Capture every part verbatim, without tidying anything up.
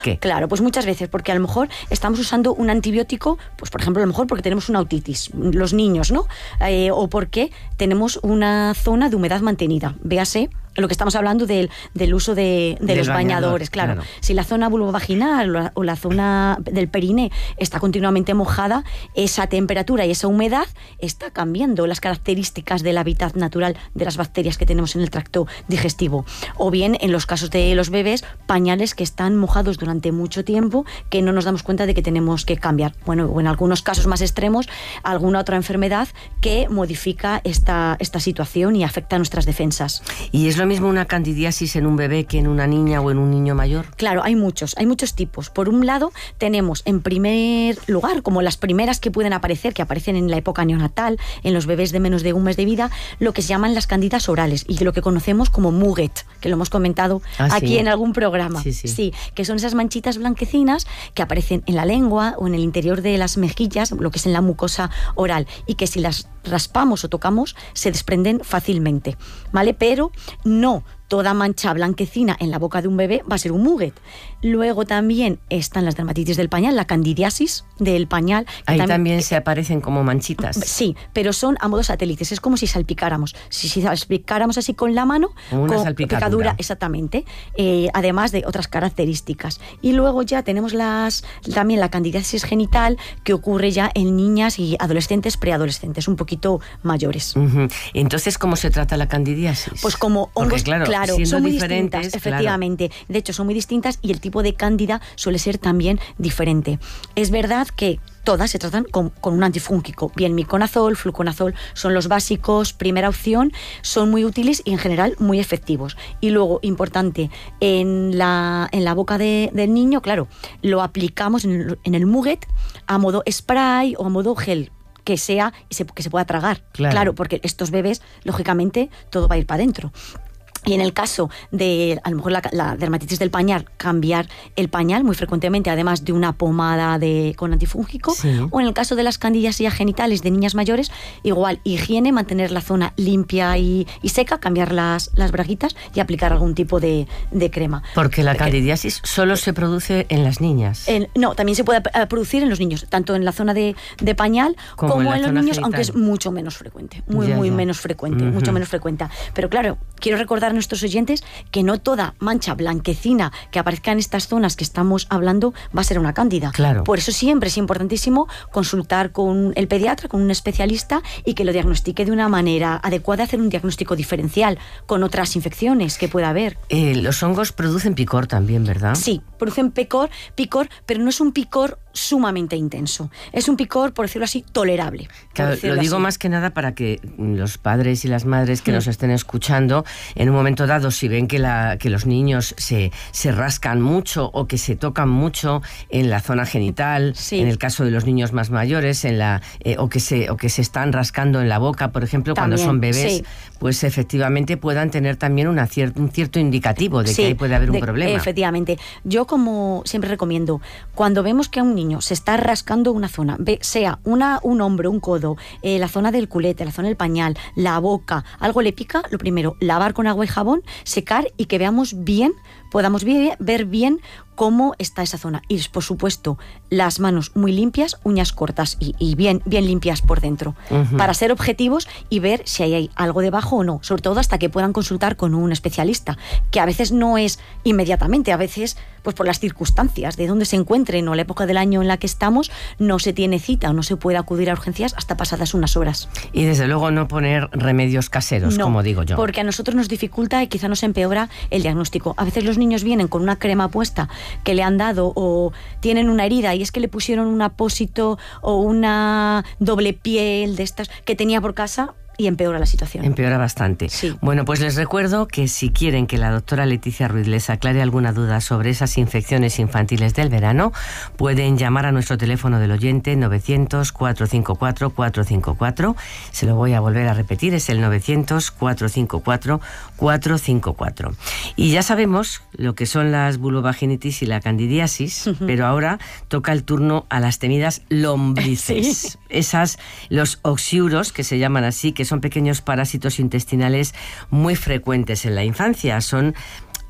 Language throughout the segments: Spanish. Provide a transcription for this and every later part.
qué? Claro, pues muchas veces, porque a lo mejor estamos usando un antibiótico, pues por ejemplo, a lo mejor porque tenemos una otitis, los niños, ¿no? Eh, o porque tenemos una zona de humedad mantenida, véase lo que estamos hablando del, del uso de, de los bañador, bañadores, claro. claro. Si la zona vulvovaginal o la, o la zona del periné está continuamente mojada, esa temperatura y esa humedad está cambiando las características del hábitat natural de las bacterias que tenemos en el tracto digestivo. O bien, en los casos de los bebés, pañales que están mojados durante mucho tiempo, que no nos damos cuenta de que tenemos que cambiar. Bueno, o en algunos casos más extremos, alguna otra enfermedad que modifica esta, esta situación y afecta a nuestras defensas. Y es lo mismo una candidiasis en un bebé que en una niña o en un niño mayor? Claro, hay muchos, hay muchos tipos. Por un lado, tenemos en primer lugar, como las primeras que pueden aparecer, que aparecen en la época neonatal, en los bebés de menos de un mes de vida, lo que se llaman las cándidas orales y lo que conocemos como Muget, que lo hemos comentado ah, aquí sí. en algún programa. Sí, sí. sí, que son esas manchitas blanquecinas que aparecen en la lengua o en el interior de las mejillas, lo que es en la mucosa oral, y que si las raspamos o tocamos se desprenden fácilmente, ¿vale? Pero no toda mancha blanquecina en la boca de un bebé va a ser un Muget. Luego también están las dermatitis del pañal, la candidiasis del pañal. Ahí también, también se aparecen como manchitas. Sí, pero son a modo satélites. Es como si salpicáramos. Si, si salpicáramos así con la mano, como una con salpicadura. picadura, exactamente. Eh, además de otras características. Y luego ya tenemos las también la candidiasis genital, que ocurre ya en niñas y adolescentes, preadolescentes, un poquito mayores. Uh-huh. Entonces, ¿cómo se trata la candidiasis? Pues como hongos, Porque, claro, claro, siendo son muy diferentes, distintas, efectivamente. Claro. De hecho, son muy distintas y el tipo de cándida suele ser también diferente. Es verdad que todas se tratan con, con un antifúngico. Bien, miconazol, fluconazol son los básicos, primera opción, son muy útiles y en general muy efectivos. Y luego, importante, en la, en la boca de, del niño, claro, lo aplicamos en el, en el Muget a modo spray o a modo gel, que sea y se, que se pueda tragar. Claro. claro, porque estos bebés, lógicamente, todo va a ir para adentro. Y en el caso de, a lo mejor, la, la dermatitis del pañal, cambiar el pañal muy frecuentemente, además de una pomada de, con antifúngico. Sí. O en el caso de las candidiasis genitales de niñas mayores, igual, higiene, mantener la zona limpia y, y seca, cambiar las, las braguitas y aplicar algún tipo de, de crema. Porque la candidiasis solo se produce en las niñas. En, no, también se puede producir en los niños, tanto en la zona de, de pañal como, como en, en los niños, genital. Aunque es mucho menos frecuente, muy, ya, muy ya. menos frecuente, uh-huh. mucho menos frecuente. Pero claro, quiero recordar a nuestros oyentes que no toda mancha blanquecina que aparezca en estas zonas que estamos hablando va a ser una cándida. Claro. Por eso siempre es importantísimo consultar con el pediatra, con un especialista, y que lo diagnostique de una manera adecuada, hacer un diagnóstico diferencial con otras infecciones que pueda haber. Eh, los hongos producen picor también, ¿verdad? Sí, producen picor, picor, pero no es un picor sumamente intenso. Es un picor, por decirlo así, tolerable. Claro, lo digo así. más que nada para que los padres y las madres que mm. nos estén escuchando, en un momento dado, si ven que, la, que los niños se, se rascan mucho o que se tocan mucho en la zona genital, sí. en el caso de los niños más mayores, en la eh, o, que se, o que se están rascando en la boca, por ejemplo, también, cuando son bebés, sí. pues efectivamente puedan tener también una cier- un cierto indicativo de sí, que ahí puede haber un de, problema. Efectivamente. Yo, como siempre recomiendo, cuando vemos que a un niño se está rascando una zona, sea una, un hombro, un codo, eh, la zona del culete, la zona del pañal, la boca, algo le pica, lo primero, lavar con agua y jabón, secar y que veamos bien, podamos ver, ver bien cómo está esa zona. Y, por supuesto, las manos muy limpias, uñas cortas y, y bien, bien limpias por dentro, uh-huh. para ser objetivos y ver si hay, hay algo debajo o no, sobre todo hasta que puedan consultar con un especialista, que a veces no es inmediatamente, a veces pues por las circunstancias de dónde se encuentren o la época del año en la que estamos, no se tiene cita o no se puede acudir a urgencias hasta pasadas unas horas. Y desde luego no poner remedios caseros, no, como digo yo. Porque a nosotros nos dificulta y quizá nos empeora el diagnóstico. A veces los niños vienen con una crema puesta que le han dado o tienen una herida y es que le pusieron un apósito o una doble piel de estas que tenía por casa y empeora la situación. Empeora bastante. Sí. Bueno, pues les recuerdo que si quieren que la doctora Leticia Ruiz les aclare alguna duda sobre esas infecciones infantiles del verano, pueden llamar a nuestro teléfono del oyente novecientos, cuatrocientos cincuenta y cuatro, cuatrocientos cincuenta y cuatro. Se lo voy a volver a repetir, es el novecientos, cuatrocientos cincuenta y cuatro, cuatrocientos cincuenta y cuatro. Y ya sabemos lo que son las vulvovaginitis y la candidiasis, uh-huh. pero ahora toca el turno a las temidas lombrices. Sí. Esas, los oxiuros, que se llaman así, que son pequeños parásitos intestinales muy frecuentes en la infancia. Son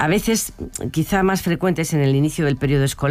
a veces quizá más frecuentes en el inicio del periodo escolar,